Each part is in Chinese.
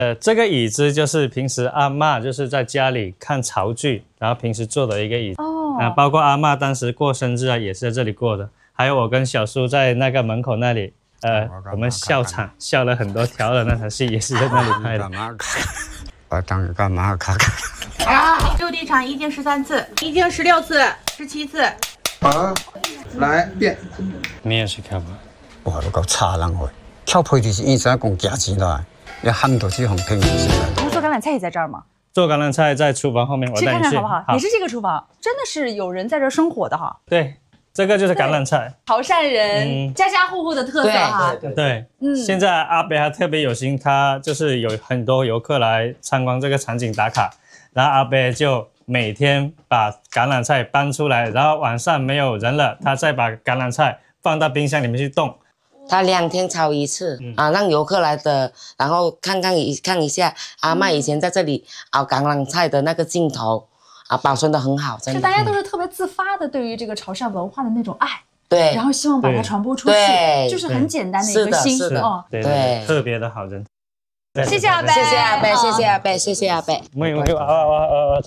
这个椅子就是平时阿嬷就是在家里看潮剧，然后平时坐的一个椅子。包括阿嬷当时过生日啊，也是在这里过的。还有我跟小叔在那个门口那里，我们笑场笑了很多条的那场戏，也是在那里拍的。 我当干嘛看看？ 啊！就地场一经13次，一经16次，17次。 好，来变。 你也去看吧。 哇，都够差人喎！跳配就是一直在讲价钱啦，要喊到这种平时现在。 他们做橄榄菜也在这儿吗？ 做橄榄菜在厨房后面，我去带你去看看好不好？也是这个厨房，真的是有人在这儿生活的哈。 对，这个就是橄榄菜。 潮汕人家家户户的特色哈。 对，现在阿北还特别有心，他就是有很多游客来参观这个场景打卡，然后阿北就每天把橄榄菜搬出来，然后晚上没有人了，他再把橄榄菜放到冰箱里面去冻。 他2天炒一次让游客来的，然后看一下阿嬷以前在这里熬橄榄菜的那个镜头保存得很好，真的。 就大家都是特别自发的，对于这个潮汕文化的那种爱， 对， 然后希望把它传播出去，就是很简单的一个心哦， 对，特别的好人。 谢谢阿伯， 谢谢阿伯，谢谢阿伯，谢谢阿伯。 我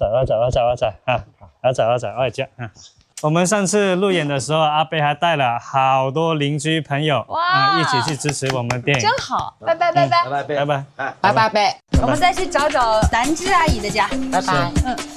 走，我们上次路演的时候，阿贝还带了好多邻居朋友一起去支持我们电影， 真好。拜拜拜拜拜拜拜拜拜。 我们再去找找南芝阿姨的家， 拜拜。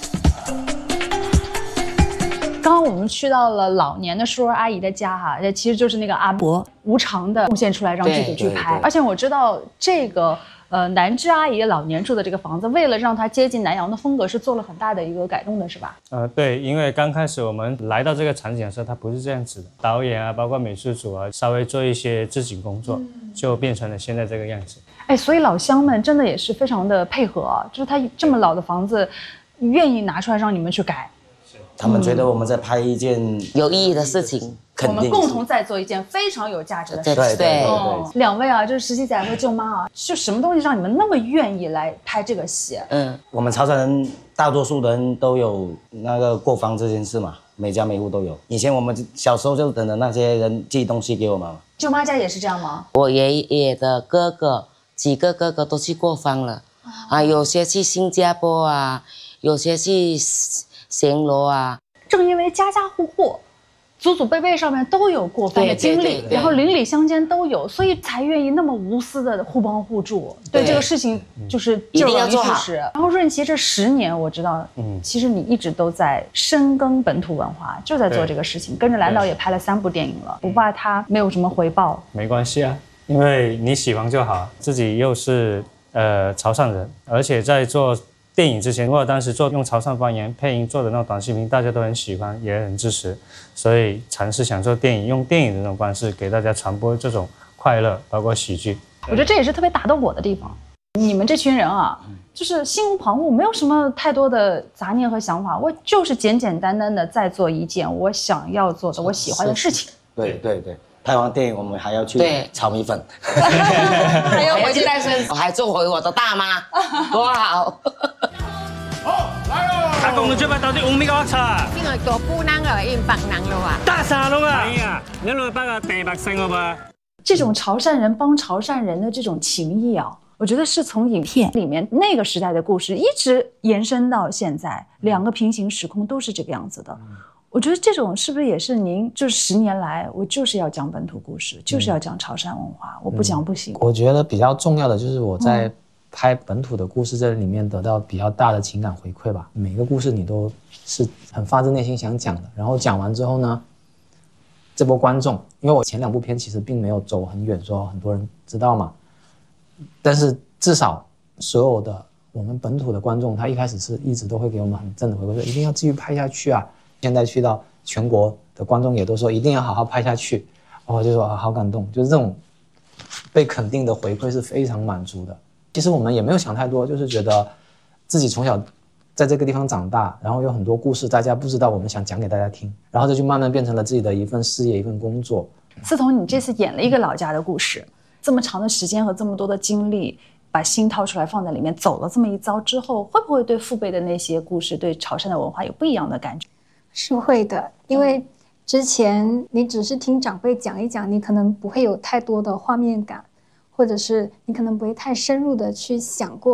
刚刚我们去到了老年的叔叔阿姨的家哈，这其实就是那个阿伯无偿的贡献出来让剧组去拍，而且我知道这个南芝阿姨老年住的这个房子，为了让它接近南洋的风格，是做了很大的一个改动的，是吧？ 对，因为刚开始我们来到这个场景的时候，它不是这样子的，导演啊，包括美术组啊，稍微做一些置景工作，就变成了现在这个样子。 所以老乡们真的也是非常的配合啊，就是他这么老的房子，愿意拿出来让你们去改。 他们觉得我们在拍一件有意义的事情， 我们共同在做一件非常有价值的事情。 对， 两位啊，就是17仔和舅妈啊，就什么东西让你们那么愿意来拍这个戏？ 我们潮汕人大多数人都有那个过房这件事嘛，每家每户都有。以前我们小时候就等着那些人寄东西给我们。 舅妈家也是这样吗？ 我爷爷的哥哥，几个哥哥都去过房了，有些去新加坡啊，有些去暹罗啊。 正因为家家户户、祖祖辈辈上面都有过番的经历，然后邻里乡间都有，所以才愿意那么无私的互帮互助。对这个事情就是一定要做好。 然后润琪这10年，我知道，其实你一直都在深耕本土文化，就在做这个事情，跟着蓝导也拍了3部电影了，不怕他没有什么回报。 没关系啊，因为你喜欢就好，自己又是潮汕人，而且在做电影之前，我当时用潮汕方言配音做的那种短视频，大家都很喜欢，也很支持，所以尝试想做电影，用电影的那种方式给大家传播这种快乐，包括喜剧。 我觉得这也是特别打动我的地方。你们这群人啊，就是心无旁骛，没有什么太多的杂念和想法，我就是简简单单的在做一件我想要做的、我喜欢的事情。 对。拍完电影，我们还要去炒米粉， 还要回去带孙子，我还做回我的大妈，多好！ 好，来哦！ 阿公，你做乜到底用咩個茶？ 因為個姑娘啊，用白人咯啊， 大沙龍啊！係啊，你攞把個地白性好嘛？ 这种潮汕人帮潮汕人的这种情谊啊，我觉得是从影片里面那个时代的故事一直延伸到现在，2个平行时空都是这个样子的。我觉得这种是不是也是您就是10年来，我就是要讲本土故事，就是要讲潮汕文化，我不讲不行。 我觉得比较重要的就是我在拍本土的故事这里面得到比较大的情感回馈吧。每个故事你都是很发自内心想讲的，然后讲完之后呢，这波观众，因为我前2部片其实并没有走很远，说很多人知道嘛，但是至少所有的我们本土的观众，他一开始是一直都会给我们很正的回馈，说一定要继续拍下去啊。现在去到全国的观众也都说一定要好好拍下去，我就说好感动，就是这种被肯定的回馈是非常满足的。其实我们也没有想太多，就是觉得自己从小在这个地方长大，然后有很多故事大家不知道，我们想讲给大家听，然后这就慢慢变成了自己的一份事业，一份工作。 思彤，你这次演了一个老家的故事，这么长的时间和这么多的精力，把心掏出来放在里面，走了这么一遭之后，会不会对父辈的那些故事，对潮汕的文化有不一样的感觉？ 是会的，因为之前你只是听长辈讲一讲，你可能不会有太多的画面感，或者是你可能不会太深入的去想过